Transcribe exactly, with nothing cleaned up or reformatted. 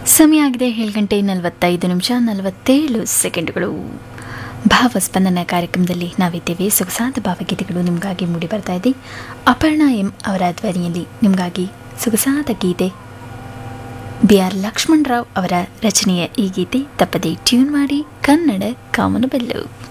ಸಮಯ ಆಗಿದೆ ಏಳು ಗಂಟೆ ನಲವತ್ತೈದು ನಿಮಿಷ ನಲವತ್ತೇಳು ಸೆಕೆಂಡ್ಗಳು. ಭಾವಸ್ಪಂದನ ಕಾರ್ಯಕ್ರಮದಲ್ಲಿ ನಾವಿದ್ದೇವೆ. ಸೊಗಸಾದ ಭಾವಗೀತೆಗಳು ನಿಮಗಾಗಿ ಮೂಡಿ ಬರ್ತಾ ಇದೆ. ಅಪರ್ಣಾ ಎಂ ಅವರ ಧ್ವನಿಯಲ್ಲಿ ನಿಮಗಾಗಿ ಸೊಗಸಾದ ಗೀತೆ. ಬಿ ಆರ್ ಲಕ್ಷ್ಮಣರಾವ್ ಅವರ ರಚನೆಯ ಈ ಗೀತೆ ತಪ್ಪದೆ ಟ್ಯೂನ್ ಮಾಡಿ. ಕನ್ನಡ ಕಾಮನಬೆಲ್ಲು.